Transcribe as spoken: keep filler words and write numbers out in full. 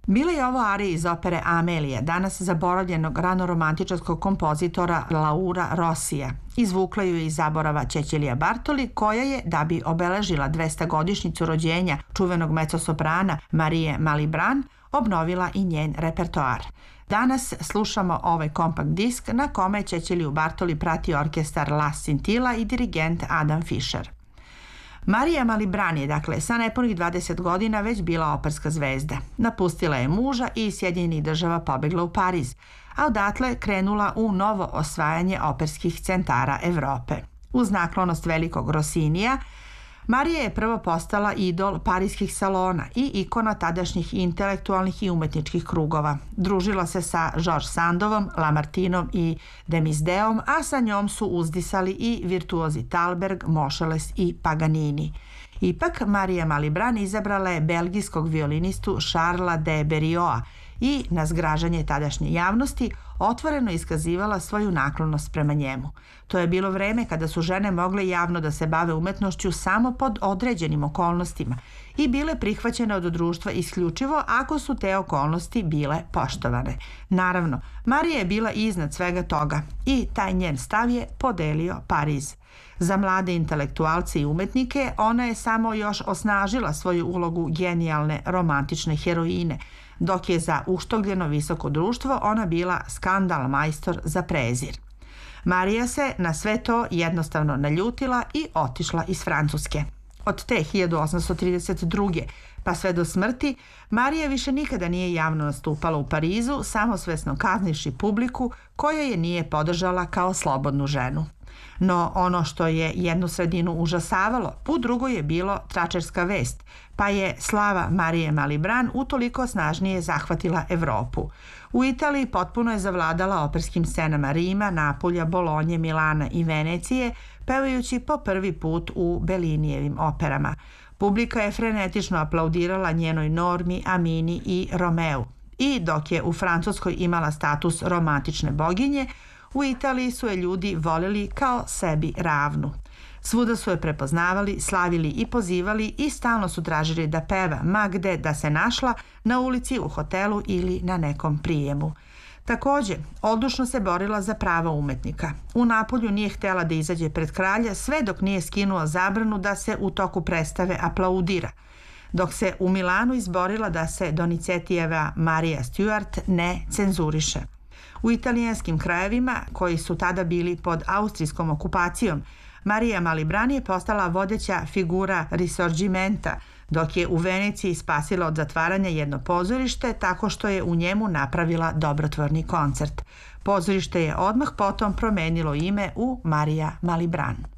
Bila je ovo arija iz opere Amelija, danas zaboravljenog ranoromantičarskog kompozitora Laura Rossija. Izvukla ju je iz zaborava Cecilija Bartoli, koja je, da bi obeležila dvestogodišnjicu rođenja čuvenog mezzosoprana Marije Malibran, obnovila i njen repertoar. Danas slušamo ovaj kompakt disk na kome Ceciliju Bartoli prati orkestar La Scintilla i dirigent Adam Fischer. Marija Malibran je, dakle, sa nepunih dvadeset godina već bila operska zvezda. Napustila je muža i iz Sjedinjenih Država pobegla u Pariz, a odatle krenula u novo osvajanje operskih centara Evrope. Uz naklonost velikog Rossinija, Marija je prvo postala idol parijskih salona i ikona tadašnjih intelektualnih i umetničkih krugova. Družila se sa George Sandovom, Lamartinom i Demisdeom, a sa njom su uzdisali i virtuozi Thalberg, Moscheles i Paganini. Ipak, Marija Malibran izabrala je belgijskog violinistu Charlesa de Berioa i, na zgražanje tadašnje javnosti, otvoreno iskazivala svoju naklonost prema njemu. To je bilo vreme kada su žene mogle javno da se bave umetnošću samo pod određenim okolnostima i bile prihvaćene od društva isključivo ako su te okolnosti bile poštovane. Naravno, Marija je bila iznad svega toga i taj njen stav je podelio Pariz. Za mlade intelektualce i umetnike ona je samo još osnažila svoju ulogu genijalne romantične heroine, dok je za uštogljeno visoko društvo ona bila skandal majstor za prezir. Marija se na sve to jednostavno naljutila i otišla iz Francuske. Od te hiljadu osamsto trideset druge pa sve do smrti, Marija više nikada nije javno nastupala u Parizu, samosvesno kaznivši publiku koja je nije podržala kao slobodnu ženu. No ono što je jednu sredinu užasavalo, u drugoj je bilo tračerska vest, pa je slava Marije Malibran utoliko snažnije zahvatila Evropu. U Italiji potpuno je zavladala operskim scenama Rima, Napulja, Bolonje, Milana i Venecije, pevajući po prvi put u Bellinijevim operama. Publika je frenetično aplaudirala njenoj Normi, Amini i Romeu. I dok je u Francuskoj imala status romantične boginje, u Italiji su je ljudi voleli kao sebi ravnu. Svuda su je prepoznavali, slavili i pozivali i stalno su tražili da peva, ma gde da se našla, na ulici, u hotelu ili na nekom prijemu. Takođe, odlučno se borila za prava umetnika. U Napolju nije htela da izađe pred kralja sve dok nije skinuo zabranu da se u toku predstave aplaudira, dok se u Milanu izborila da se Donizetijeva Marija Stuart ne cenzuriše. U italijanskim krajevima, koji su tada bili pod austrijskom okupacijom, Marija Malibran je postala vodeća figura Risorgimenta, dok je u Veneciji spasila od zatvaranja jedno pozorište tako što je u njemu napravila dobrotvorni koncert. Pozorište je odmah potom promenilo ime u Marija Malibran.